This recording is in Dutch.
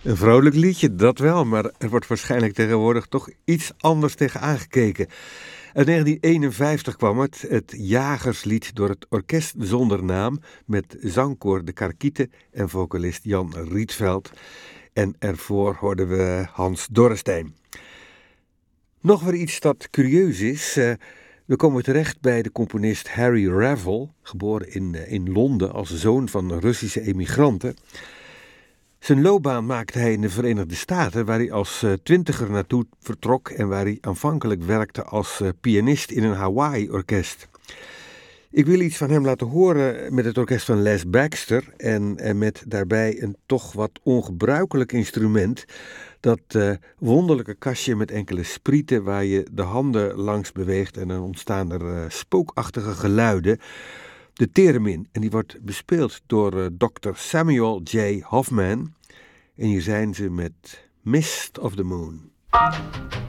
Een vrolijk liedje, dat wel, maar er wordt waarschijnlijk tegenwoordig toch iets anders tegen aangekeken. Uit 1951 kwam het Jagerslied door het Orkest Zonder Naam met zangkoor De Karkieten en vocalist Jan Rietveld. En ervoor hoorden we Hans Dorrestein. Nog weer iets dat curieus is. We komen terecht bij de componist Harry Revel, geboren in Londen als zoon van Russische emigranten. Zijn loopbaan maakte hij in de Verenigde Staten, waar hij als twintiger naartoe vertrok en waar hij aanvankelijk werkte als pianist in een Hawaii-orkest. Ik wil iets van hem laten horen met het orkest van Les Baxter en met daarbij een toch wat ongebruikelijk instrument, dat wonderlijke kastje met enkele sprieten waar je de handen langs beweegt en dan ontstaan er spookachtige geluiden. De theremin, en die wordt bespeeld door Dr. Samuel J. Hoffman. En hier zijn ze met Mist of the Moon.